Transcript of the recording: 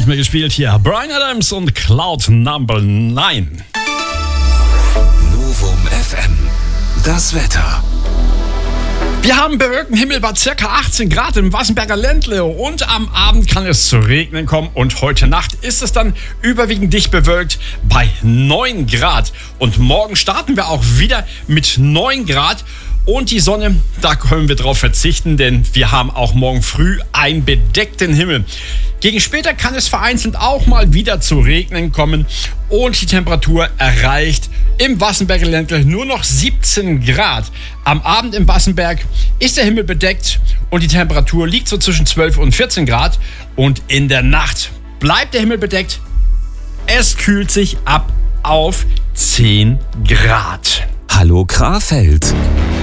mir gespielt hier. Bryan Adams und Cloud Number 9. Novum FM. Das Wetter. Wir haben bewölkten Himmel bei ca. 18 Grad im Wassenberger Ländle und am Abend kann es zu Regnen kommen und heute Nacht ist es dann überwiegend dicht bewölkt bei 9 Grad. Und morgen starten wir auch wieder mit 9 Grad. Und die Sonne, da können wir drauf verzichten, denn wir haben auch morgen früh einen bedeckten Himmel. Gegen später kann es vereinzelt auch mal wieder zu Regnen kommen und die Temperatur erreicht im Wassenberger Ländle nur noch 17 Grad. Am Abend im Wassenberg ist der Himmel bedeckt und die Temperatur liegt so zwischen 12 und 14 Grad. Und in der Nacht bleibt der Himmel bedeckt. Es kühlt sich ab auf 10 Grad. Hallo Krefeld.